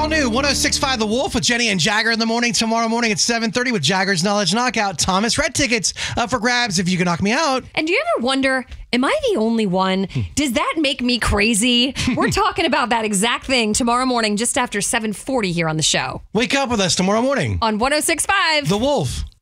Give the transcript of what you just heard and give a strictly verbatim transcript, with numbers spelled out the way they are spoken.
all new one oh six point five The Wolf with Jenny and Jagger in the morning. Tomorrow morning at seven thirty with Jagger's Knowledge Knockout. Thomas, red tickets up for grabs if you can knock me out. And do you ever wonder, am I the only one? Does that make me crazy? We're talking about that exact thing tomorrow morning just after seven forty here on the show. Wake up with us tomorrow morning on one oh six point five The Wolf.